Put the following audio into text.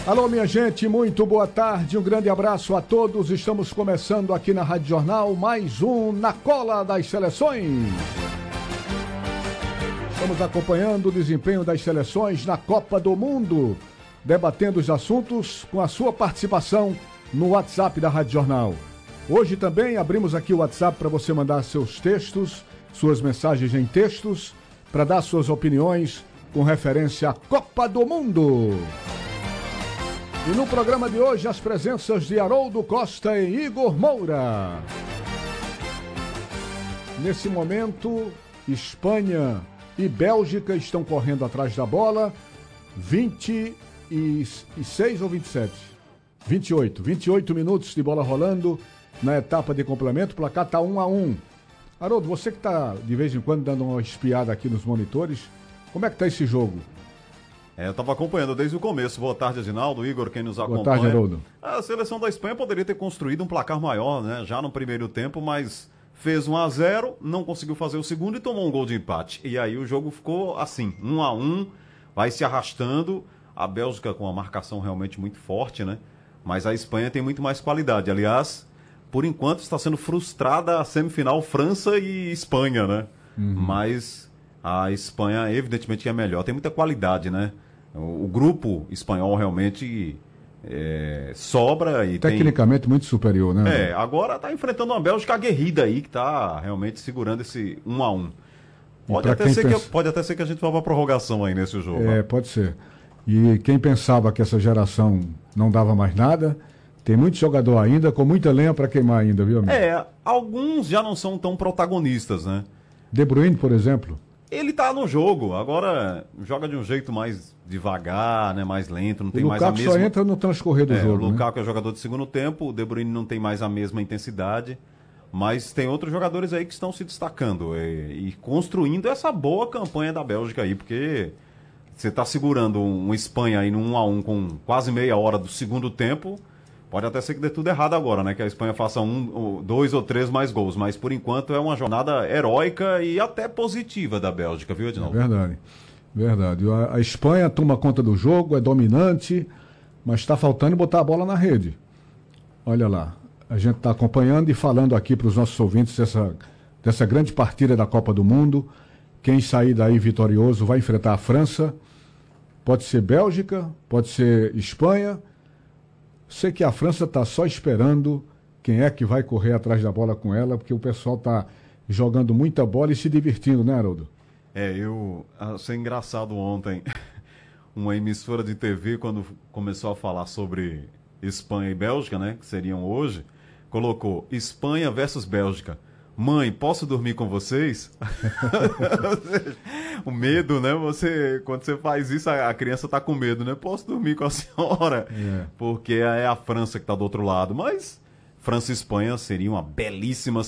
Alô, minha gente, muito boa tarde, um grande abraço a todos. Estamos começando aqui na Rádio Jornal mais um Na Cola das Seleções. Estamos acompanhando o desempenho das seleções na Copa do Mundo, debatendo os assuntos com a sua participação no WhatsApp da Rádio Jornal. Hoje também abrimos aqui o WhatsApp para você mandar seus textos, suas mensagens em textos, para dar suas opiniões com referência à Copa do Mundo. E no programa de hoje, as presenças de Haroldo Costa e Igor Moura. Nesse momento, Espanha e Bélgica estão correndo atrás da bola. 26 ou 27? 28 minutos de bola rolando na etapa de complemento. O placar está 1-1. Haroldo, você que está de vez em quando dando uma espiada aqui nos monitores, como é que está esse jogo? Eu estava acompanhando desde o começo. Boa tarde, Aginaldo, Igor, quem nos acompanha. Boa tarde, Haroldo. A seleção da Espanha poderia ter construído um placar maior, né? Já no primeiro tempo, mas fez 1-0, não conseguiu fazer o segundo e tomou um gol de empate. E aí o jogo ficou assim, 1-1, vai se arrastando. A Bélgica com uma marcação realmente muito forte, né? Mas a Espanha tem muito mais qualidade. Aliás, por enquanto está sendo frustrada a semifinal França e Espanha, né? Mas a Espanha evidentemente é melhor, tem muita qualidade, né? O grupo espanhol realmente sobra e tecnicamente muito superior, né? Agora está enfrentando uma Bélgica aguerrida aí, que está realmente segurando esse 1-1. Pode até ser que a gente vá para a prorrogação aí nesse jogo. Pode ser. E quem pensava que essa geração não dava mais nada, tem muito jogador ainda, com muita lenha para queimar ainda, viu, amigo? Alguns já não são tão protagonistas, né? De Bruyne, por exemplo. Ele tá no jogo, agora joga de um jeito mais devagar, né, mais lento, não tem mais a mesma... O Lukaku só entra no transcorrer do jogo, o Lukaku é jogador de segundo tempo, o De Bruyne não tem mais a mesma intensidade, mas tem outros jogadores aí que estão se destacando e construindo essa boa campanha da Bélgica aí, porque você tá segurando uma Espanha aí no 1-1 com quase meia hora do segundo tempo, pode até ser que dê tudo errado agora, né? Que a Espanha faça 2 ou 3 mais gols. Mas, por enquanto, é uma jornada heróica e até positiva da Bélgica, viu, Edinaldo? Verdade. A Espanha toma conta do jogo, é dominante, mas está faltando botar a bola na rede. Olha lá, a gente está acompanhando e falando aqui para os nossos ouvintes dessa grande partida da Copa do Mundo. Quem sair daí vitorioso vai enfrentar a França. Pode ser Bélgica, pode ser Espanha. Sei que a França está só esperando quem é que vai correr atrás da bola com ela, porque o pessoal está jogando muita bola e se divertindo, né, Haroldo? Achei engraçado ontem, uma emissora de TV, quando começou a falar sobre Espanha e Bélgica, né, que seriam hoje, colocou Espanha versus Bélgica. Mãe, posso dormir com vocês? O medo, né? Quando você faz isso, a criança tá com medo, né? Posso dormir com a senhora? Porque é a França que tá do outro lado. Mas França e Espanha seria uma belíssima